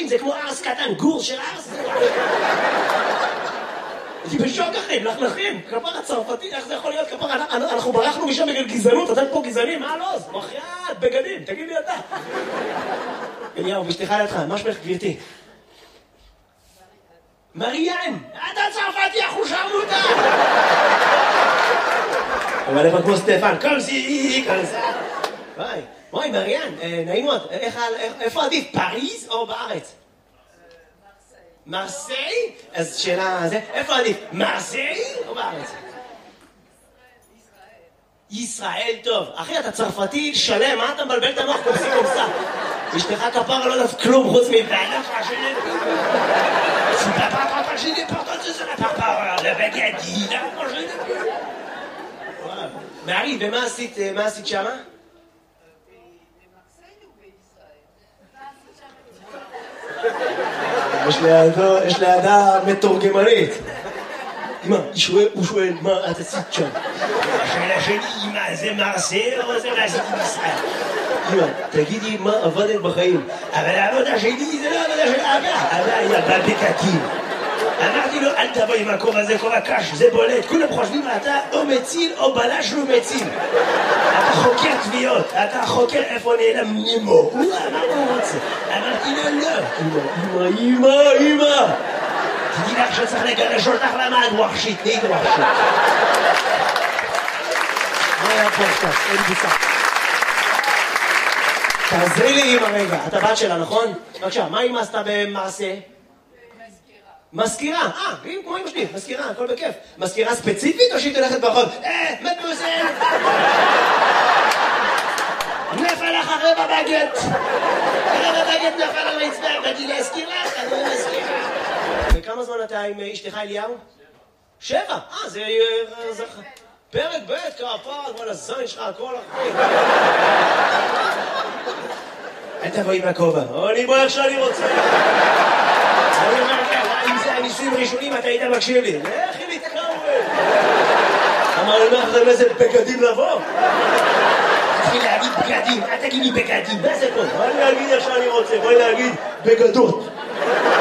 נשים, זה כמו ארס קטן, גור של ארס. אני בשוק אחרי, לכם, כפר הצרפתי, איך זה יכול להיות כפר? אנחנו ברחנו משם בגלל גזענות, אתם פה גזענים, מה לא? מחייאת, בגדים, תגיד לי אתה. אליהו, בשתך לידך, מה שמך גברתי? מריאן, אתה צרפתי, אנחנו שרנו אותה. אבל איפה כמו סטפן, קומסי, וואי, מריאן, נעים מאוד, איפה עדיף, פריז או בארץ? מרסיי? אז שאלה, איפה עדיף, מרסיי או בארץ? ישראל, טוב. אחי, אתה צרפתי שלם, מה אתה מבלבל את המוח קומסי קומסה? אשתך כפרה לא יודעת כלום חוץ מבעלה פרשני. מערי, ומה עשית שמה? יש לידה מתורגמנית. אמא, הוא שואל, מה את עשית שם? השאלה שלי, אמא, זה מרסיי או זה מה עשיתי בישראל? אמא, תגידי מה עבדת בחיים. אבל העבודה שלי זה לא עבודה של אבא היה בבקקים. אמרתי לו, אל תבוא עם הכובע הזה, כובע קש, זה בולט. כולם חושבים, אתה או מציל או בלש לא מציל. אתה חוקר תביעות, אתה חוקר איפה נעלם נימו. מה הוא רוצה? אמרתי לו, לא. אמא. תדעי לך שצריך לגרש אותך למעד ווחשית, נהיית ווחשית. מה היה פה עכשיו? אין בוצע. תעזרי לי אמא רגע, אתה בת שלה, נכון? בבקשה, מה אמא עשתה במעשה? מזכירה, כמו אמא שלי, מזכירה, הכל בכיף. מזכירה ספציפית או שהיא תלכת ברחוב? מפוזל! נפל לך רבע בגט! רבע בגט נפל על הרצפה, באתי להזכיר לך, אני מזכירה. וכמה זמן אתה עם אשתך אליהו? 7! זה... פרק ב' כפר, כל הזין שלך, כל החיים. אל תבואי מהכובע, אני בוא איך שאני רוצה. אני אומר ככה, אם זה הניסויים ראשונים, אתה היית מקשיב לי. לכי להתקרב. אמר לי, מה אחרי איזה בגדים לבוא? תתחיל להגיד בגדים, אל תגיד לי בגדים, מה זה פה? בואי להגיד איך שאני רוצה, בואי להגיד בגדות.